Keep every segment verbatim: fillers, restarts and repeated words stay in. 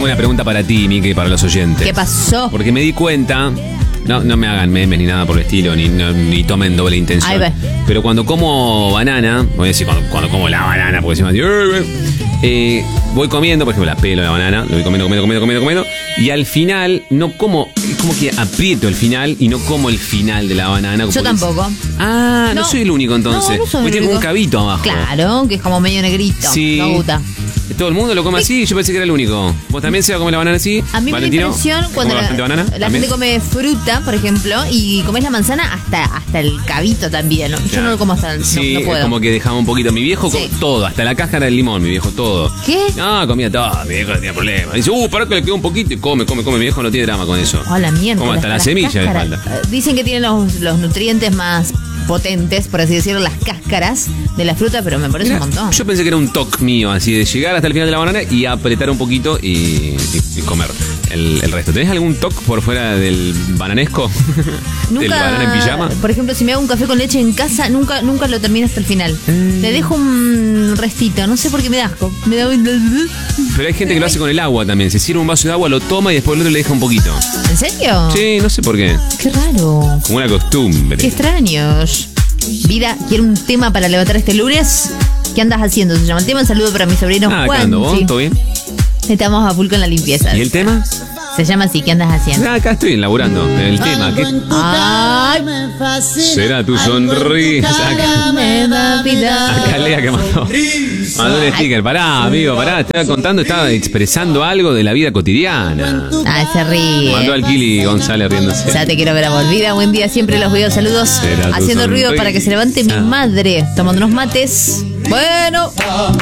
tengo una pregunta para ti, Miki, y para los oyentes. ¿Qué pasó? Porque me di cuenta, no, no me hagan memes ni nada por el estilo, ni, no, ni tomen doble intención. Ahí va. Pero cuando como banana, voy a decir cuando, cuando como la banana, porque se me eh, eh, voy comiendo, por ejemplo, la pelo, la banana, lo voy comiendo, comiendo, comiendo, comiendo, comiendo, y al final no como, es como que aprieto el final y no como el final de la banana. Yo tampoco. Es, ah, no, no soy el único entonces. No, no soy Porque el tiene único. un cabito abajo. Claro, que es como medio negrito. Sí. Me gusta. Todo el mundo lo come así, yo pensé que era el único. ¿Vos también se va a comer la banana así? A mí me da Valentino, impresión cuando ¿come la, bastante banana? la ¿También? gente come fruta, por ejemplo, y comes la manzana hasta, hasta el cabito también. ¿No? Yo Claro. no lo como hasta el... Sí, no, no puedo. como que dejaba un poquito. Mi viejo, Sí. con todo, hasta la cáscara del limón, mi viejo, todo. ¿Qué? No, comía todo, mi viejo no tenía problema. Dice, uh, pará que le quedó un poquito y come, come, come. Mi viejo no tiene drama con eso. Oh, la mierda. Como hasta la semilla le falta. Dicen que tienen los, los nutrientes más potentes, por así decirlo, las cáscaras de la fruta, pero me parece Mira, un montón. yo pensé que era un toque mío, así de llegar hasta el final de la banana y apretar un poquito y, y, y comer el, el resto. ¿Tenés algún toque por fuera del bananesco? ¿Del banana en pijama? Por ejemplo, si me hago un café con leche en casa, nunca nunca lo termino hasta el final. Le dejo un restito, no sé por qué me da asco. Me da un... Pero hay gente que lo hace con el agua también. Se sirve un vaso de agua, lo toma y después el otro le deja un poquito. ¿En serio? Sí, no sé por qué. Qué raro. Como una costumbre. Qué extraños. Vida, quiero un tema para levantar este lunes. ¿Qué andas haciendo? Se llama el tema. Un saludo para mi sobrino Ah, Juan. acá ando, ¿vos? Sí. ¿Todo bien? Estamos a full con la limpieza. ¿Y el tema? Se llama así. ¿Qué andas haciendo? Ah, acá estoy laburando. El tema. ¿Qué? Ay, Será tu sonrisa. Acá, me da vida. acá Lea que mandó. Mandó un sticker. Pará, amigo, pará. Estaba contando, estaba expresando algo de la vida cotidiana. Ay, se ríe. Mandó al Kili González riéndose. Ya te quiero ver a vos. Vida, buen día. Siempre los veo. Saludos. Será tu Haciendo ruido sonrisa. para que se levante mi madre. Tomando unos mates. Bueno.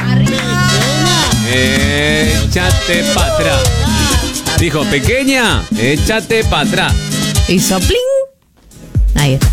Échate pa' atrás. Dijo, pequeña, échate pa' atrás. Hizo pling. Ahí está.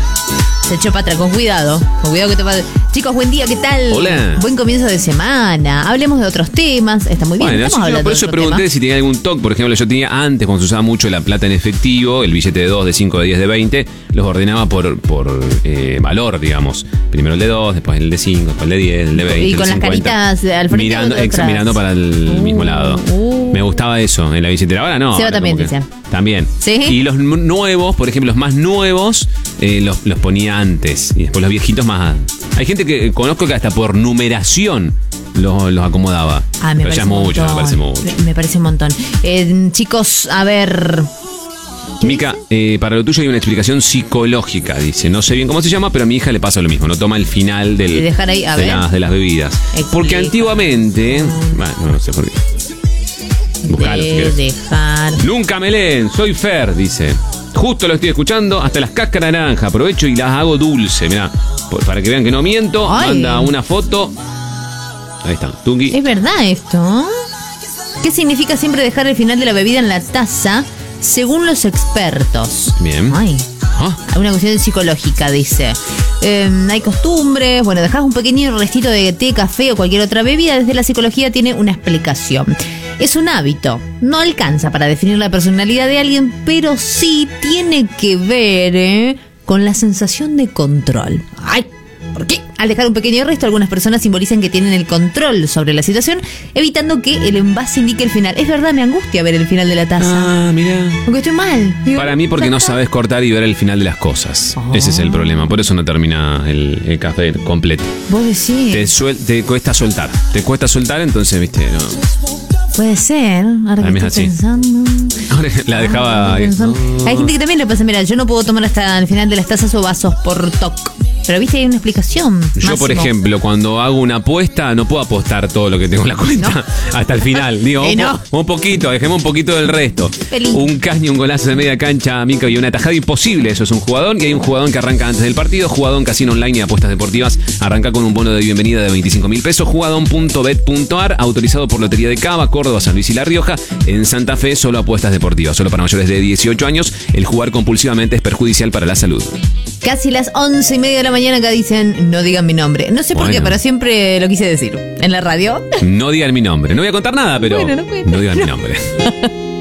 Se echó para atrás, con cuidado. Con cuidado que te va. Chicos, buen día, ¿qué tal? Hola. Buen comienzo de semana. Hablemos de otros temas. Está muy bien. Bueno, Estamos sí, yo hablando por de eso otro pregunté tema. si tenía algún toque. Por ejemplo, yo tenía antes, cuando se usaba mucho la plata en efectivo, el billete de dos, de cinco, de diez, de veinte, los ordenaba por, por eh, valor, digamos. Primero el de dos, después el de cinco, después el de diez, el de veinte. Y el con de las cincuenta. caritas al frente Mirando, o de ex- atrás. mirando para el Uh, mismo lado. uh. Me gustaba eso en la billetera. Ahora no. Seba ahora también como que- dice. También. ¿Sí? Y los nu- nuevos, por ejemplo, los más nuevos, eh, los, los ponía antes. Y después los viejitos más. Hay gente que conozco que hasta por numeración los, los acomodaba. Ah, me Pero parece ya es un mucho, me montón. parece mucho. Me, me parece un montón. Eh, chicos, a ver. Mica, eh, para lo tuyo hay una explicación psicológica, dice. No sé bien cómo se llama, pero a mi hija le pasa lo mismo. No toma el final del, De dejar ahí, a de, ver. las, de las bebidas. Explica. Porque antiguamente. Bueno, no sé por qué. Buscalo, si De querés. dejar. Nunca me leen, soy Fer, dice. Justo lo estoy escuchando, hasta las cáscaras de naranja. Aprovecho y las hago dulce. Mirá, por- para que vean que no miento, Ay. manda una foto. Ahí está, Tungi. ¿Es verdad esto? ¿Qué significa siempre dejar el final de la bebida en la taza según los expertos? Bien. Ay. Ah, Una cuestión psicológica, dice. Eh, hay costumbres, bueno, dejar un pequeño restito de té, café o cualquier otra bebida, desde la psicología tiene una explicación. Es un hábito, no alcanza para definir la personalidad de alguien, pero sí tiene que ver ¿eh? con la sensación de control. Ay, ¿por qué? Al dejar un pequeño resto, algunas personas simbolizan que tienen el control sobre la situación, evitando que el envase indique el final. Es verdad, me angustia ver el final de la taza. ah mira. Porque estoy mal. Digo, Para mí porque no sabes cortar y ver el final de las cosas. Oh. Ese es el problema. Por eso no termina el, el café completo. Vos decís. Te, suel- te cuesta soltar. Te cuesta soltar, entonces, viste, no. Puede ser, ahora Para que mí es estoy así. pensando. Ahora la dejaba. Ahora que estoy pensando. Hay gente que también le pasa, mira, yo no puedo tomar hasta el final de las tazas o vasos por toc. Pero viste, hay una explicación. Yo, por Máximo. ejemplo, cuando hago una apuesta, no puedo apostar todo lo que tengo en la cuenta No. hasta el final. Digo, Eh, un, no. po- un poquito, dejemos un poquito del resto. Pelín. Un caño, un golazo de media cancha, Mica, y una tajada imposible. Eso es un jugadón. Y hay un jugadón que arranca antes del partido. Jugadón casino online y apuestas deportivas. Arranca con un bono de bienvenida de veinticinco mil pesos. Jugadón punto bet punto ar, autorizado por Lotería de Cava, Córdoba, San Luis y La Rioja. En Santa Fe, solo apuestas deportivas. Solo para mayores de dieciocho años. El jugar compulsivamente es perjudicial para la salud. Casi las once y media de la mañana acá dicen, no digan mi nombre. No sé por Bueno. qué, pero siempre lo quise decir. En la radio. No digan mi nombre. No voy a contar nada, pero Bueno, no cuentes. no digan mi nombre.